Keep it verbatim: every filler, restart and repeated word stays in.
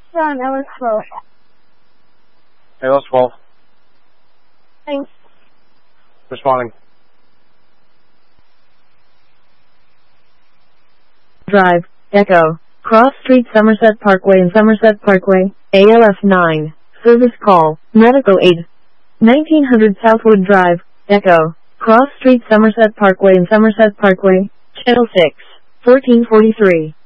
John, I was twelve. Hey, L S twelve. Thanks. Responding. Drive, Echo, Cross Street, Somerset Parkway and Somerset Parkway, A L F nine, service call, medical aid. nineteen hundred Southwood Drive, Echo, Cross Street, Somerset Parkway and Somerset Parkway, Channel six, fourteen forty-three.